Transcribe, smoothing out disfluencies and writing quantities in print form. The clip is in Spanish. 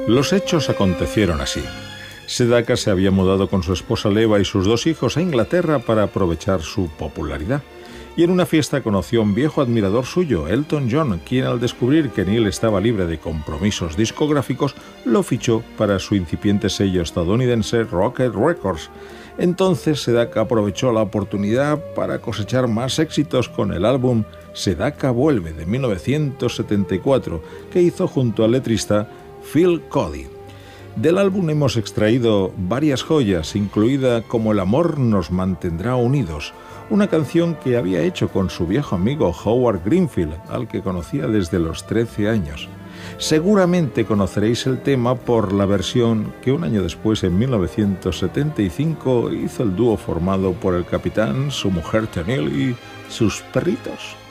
Los hechos acontecieron así. Sedaka se había mudado con su esposa Leva y sus 2 hijos a Inglaterra para aprovechar su popularidad. Y en una fiesta conoció a un viejo admirador suyo, Elton John, quien al descubrir que Neil estaba libre de compromisos discográficos, lo fichó para su incipiente sello estadounidense Rocket Records. Entonces Sedaka aprovechó la oportunidad para cosechar más éxitos con el álbum Sedaka Vuelve de 1974, que hizo junto al letrista Phil Cody. Del álbum hemos extraído varias joyas, incluida Como el amor nos mantendrá unidos, una canción que había hecho con su viejo amigo Howard Greenfield, al que conocía desde los 13 años. Seguramente conoceréis el tema por la versión que un año después, en 1975, hizo el dúo formado por el capitán, su mujer Tenille y sus perritos.